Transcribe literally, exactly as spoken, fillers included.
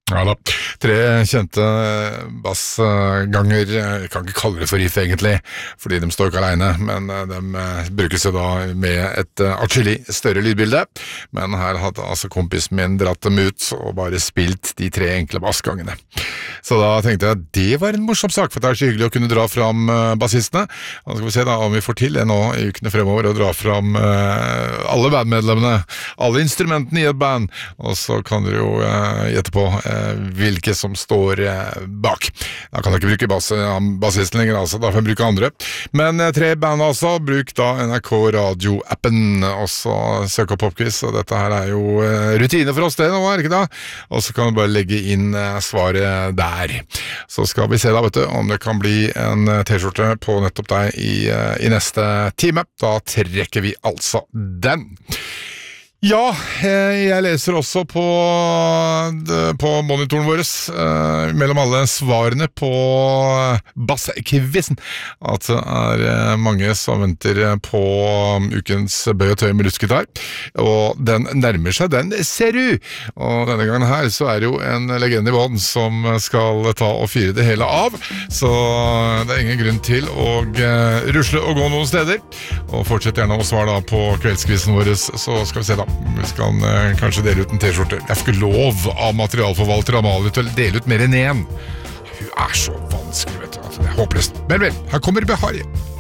Ja da, tre kjente bassganger, jeg kan ikke kalle det for riff egentlig, fordi de står ikke alene, men de brukes jo da med et atskillig større lydbilde, men her hadde altså kompisen min dratt dem ut og bare spilt de tre enkle bassgangene. Så da tenkte jeg at det var en morsom sak, for det er så hyggelig å kunne dra fram bassistene. Nå skal vi se da om vi får til det nå i ukene fremover, å dra fram alle bandmedlemmene, alle instrumentene i et band, og så kan dere jo gjette på hvilke som står bak. Da kan jeg ikke bruke bass, bassisten lenger, altså. Da får jeg bruke andre. Men tre band altså, bruk da N R K Radio-appen, og så søk opp Popquiz, og dette her er jo rutine for oss det nå, er det ikke da? Og så kan du bare legge inn svaret der. Så skal vi se da, vet du, om det kan bli en t-skjorte på nettopp deg i, i neste time. Da trekker vi altså den. Ja, jeg leser også på, på monitoren vår, mellom alle svarene på bassquizen, at det er mange som venter på ukens bøy og tøy med luftgitar, og den nærmer seg, den ser du! Og denne gangen her så er det jo en legende i bånd som skal ta og fyre det hele av, så det er ingen grunn til å rusle og gå noen steder, og fortsett gjerne å svare da på kveldskvisen vår, så skal vi se da. Vi skal uh, kanskje dele ut en t-skjorte. Jeg får ikke lov av materialforvalter Amalie til å dele ut mer enn én. Hun er så vanskelig, vet du. Det er håpløst. Men vel, her kommer Behari.